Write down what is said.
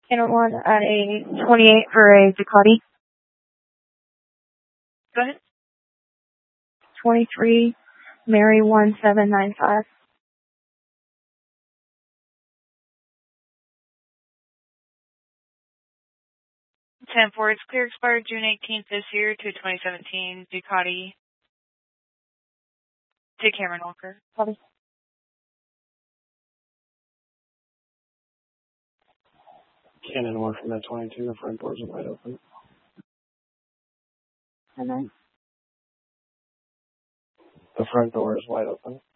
Channel 1 at a 28 for a Ducati. Go ahead. 23, Mary 1795. 10-4, it's clear, expired June 18th this year to 2017 Ducati to Cameron Walker. Copy. Cannon 1 from that 22, the front doors are wide open. And then The front door is wide open.